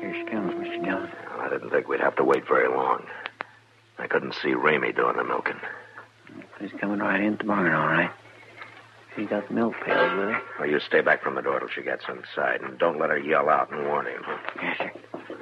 Here she comes, Mr. Dillon. Well, I didn't think we'd have to wait very long. I couldn't see Ramey doing the milking. She's coming right in at the barn, all right. She got the milk pails with her. Well, you stay back from the door till she gets inside, and don't let her yell out and warn him. Yes, sir.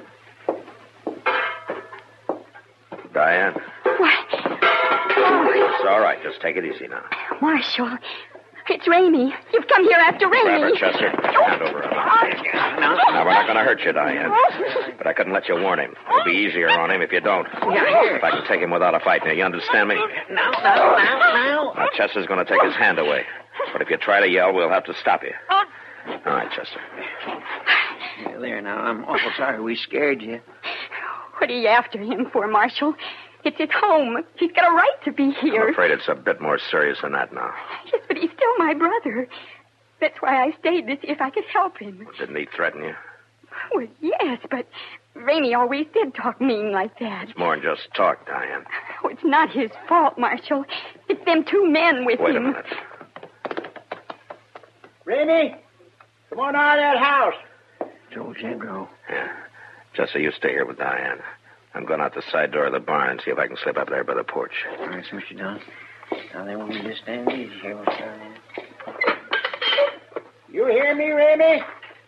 Diane. What? Oh, It's all right. Just take it easy now. Marshal, it's Ramey. You've come here after Ramey. Grab her, Chester. Hand over her mouth. Now, we're not going to hurt you, Diane. But I couldn't let you warn him. It'll be easier on him if you don't. If I can take him without a fight. Now, you understand me? Now, Chester's going to take his hand away. But if you try to yell, we'll have to stop you. All right, Chester. Yeah, there now. I'm awful sorry we scared you. What are you after him for, Marshal? It's his home. He's got a right to be here. I'm afraid it's a bit more serious than that now. Yes, but he's still my brother. That's why I stayed to see if I could help him. Didn't he threaten you? Well, yes, but Ramey always did talk mean like that. It's more than just talk, Diane. Oh, it's not his fault, Marshal. It's them two men with Wait a him. minute. Ramey, come on out of that house. It's old Jedro. Yeah. Chester, you stay here with Diane. I'm going out the side door of the barn and see if I can slip up there by the porch. All right, Mr. Dillon. Now, they want me to stand easy here, Mr. Dillon. You hear me, Ramey?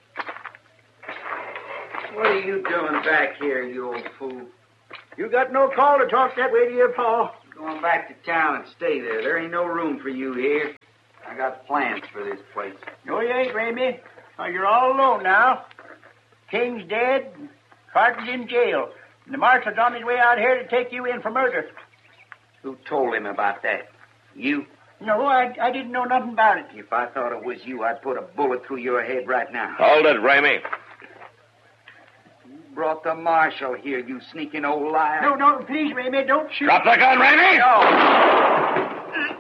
What are you doing back here, you old fool? You got no call to talk that way to your pa. Going back to town and stay there. There ain't no room for you here. I got plans for this place. No, you ain't, Ramey. Now, you're all alone now. King's dead, and Carter's in jail. And the marshal's on his way out here to take you in for murder. Who told him about that? You? No, I didn't know nothing about it. If I thought it was you, I'd put a bullet through your head right now. Hold it, Ramey. You brought the marshal here, you sneaking old liar. No, please, Ramey, don't shoot. Drop the gun, Ramey! No.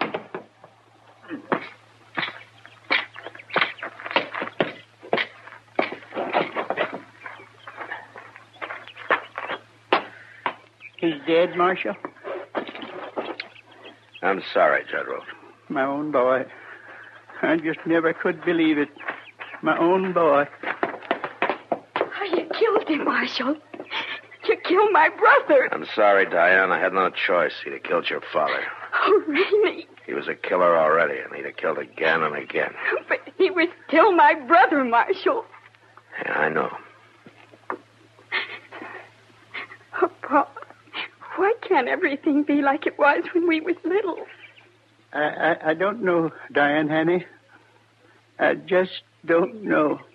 He's dead, Marshal. I'm sorry, Jedro. My own boy. I just never could believe it. My own boy. Oh, you killed him, Marshal. You killed my brother. I'm sorry, Diane. I had no choice. He'd have killed your father. Oh, Ramey. He was a killer already, and he'd have killed again and again. But he was still my brother, Marshal. Yeah, I know. Oh, Pa, why can't everything be like it was when we was little? I don't know, Diane, honey. I just don't know.